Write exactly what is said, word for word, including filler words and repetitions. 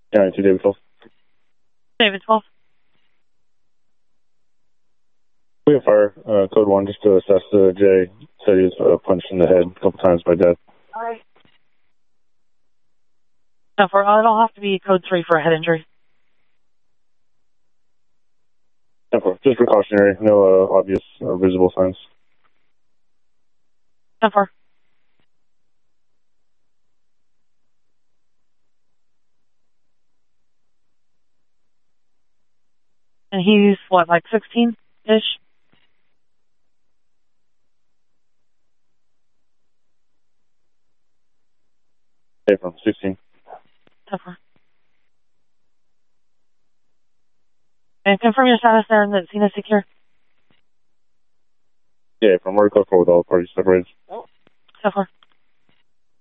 Yeah, to David twelve. David twelve. We have fire, uh, code one, just to assess the J. Said he was uh, punched in the head a couple times by Dad. Alright. No, for, uh, it'll have to be code three for a head injury. Yeah, for, just precautionary, no uh, obvious or visible signs. ten four. And he's, what, like sixteen-ish? Yeah, from sixteen. ten four. And confirm your status there and that scene is secure. Yeah, from word code four with all parties separated. ten four.